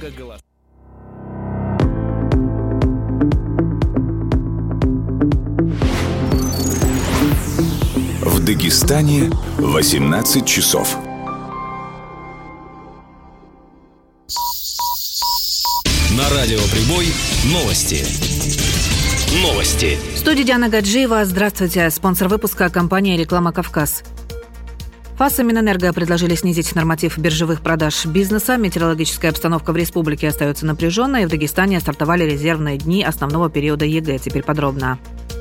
много голосов. В Дагестане 18 часов. На радио «Прибой» новости. В студии Диана Гаджиева. Здравствуйте. Спонсор выпуска – компания «Реклама Кавказ». ФАС и Минэнерго предложили снизить норматив биржевых продаж бизнеса. Метеорологическая обстановка в республике остается напряженной. В Дагестане стартовали резервные дни основного периода ЕГЭ. Теперь подробно.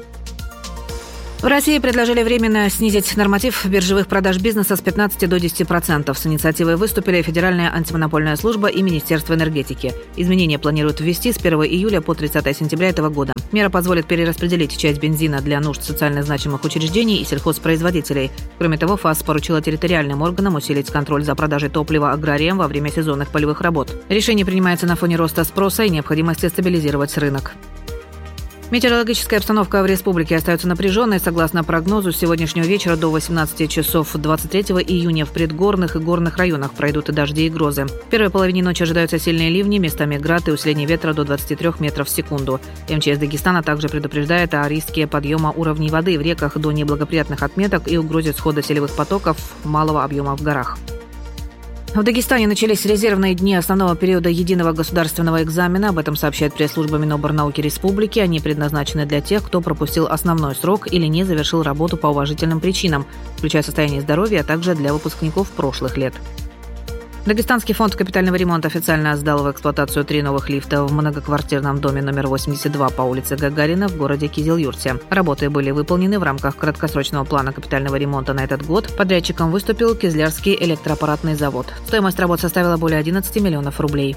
В России предложили временно снизить норматив биржевых продаж бизнеса с 15 до 10%. С инициативой выступили Федеральная антимонопольная служба и Министерство энергетики. Изменения планируют ввести с 1 июля по 30 сентября этого года. Мера позволит перераспределить часть бензина для нужд социально значимых учреждений и сельхозпроизводителей. Кроме того, ФАС поручила территориальным органам усилить контроль за продажей топлива аграриям во время сезонных полевых работ. Решение принимается на фоне роста спроса и необходимости стабилизировать рынок. Метеорологическая обстановка в республике остается напряженной. Согласно прогнозу, с сегодняшнего вечера до 18 часов 23 июня в предгорных и горных районах пройдут и дожди, и грозы. В первой половине ночи ожидаются сильные ливни, местами град и усиление ветра до 23 метров в секунду. МЧС Дагестана также предупреждает о риске подъема уровней воды в реках до неблагоприятных отметок и угрозе схода селевых потоков малого объема в горах. В Дагестане начались резервные дни основного периода единого государственного экзамена. Об этом сообщает пресс-служба Миноборнауки Республики. Они предназначены для тех, кто пропустил основной срок или не завершил работу по уважительным причинам, включая состояние здоровья, а также для выпускников прошлых лет. Дагестанский фонд капитального ремонта официально сдал в эксплуатацию 3 новых лифта в многоквартирном доме номер 82 по улице Гагарина в городе Кизил-Юрте. Работы были выполнены в рамках краткосрочного плана капитального ремонта на этот год. Подрядчиком выступил Кизлярский электроаппаратный завод. Стоимость работ составила более 11 миллионов рублей.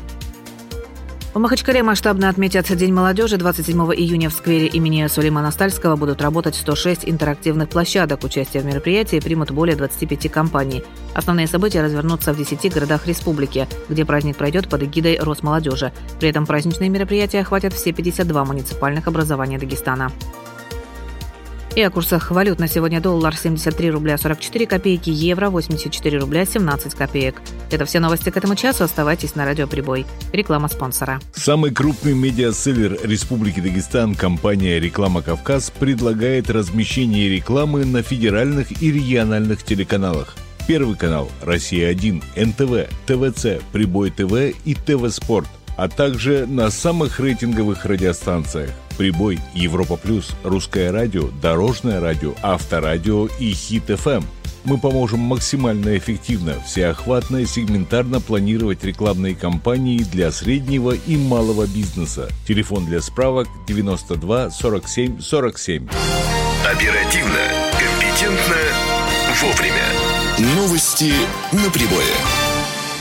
В Махачкале масштабно отметят День молодежи. 27 июня в сквере имени Сулеймана Стальского будут работать 106 интерактивных площадок. Участие в мероприятии примут более 25 компаний. Основные события развернутся в 10 городах республики, где праздник пройдет под эгидой Росмолодежи. При этом праздничные мероприятия охватят все 52 муниципальных образования Дагестана. И о курсах валют на сегодня: доллар 73 рубля 44 копейки, евро 84 рубля 17 копеек. Это все новости к этому часу. Оставайтесь на радио «Прибой». Реклама спонсора. Самый крупный медиаселлер Республики Дагестан, компания «Реклама Кавказ», предлагает размещение рекламы на федеральных и региональных телеканалах. Первый канал «Россия-1», НТВ, ТВЦ, Прибой ТВ и ТВ Спорт, а также на самых рейтинговых радиостанциях: Прибой, Европа Плюс, Русское радио, Дорожное радио, Авторадио и Хит ФМ. Мы поможем максимально эффективно, всеохватно и сегментарно планировать рекламные кампании для среднего и малого бизнеса. Телефон для справок 92 47 47. Оперативно, компетентно, вовремя. Новости на Прибое.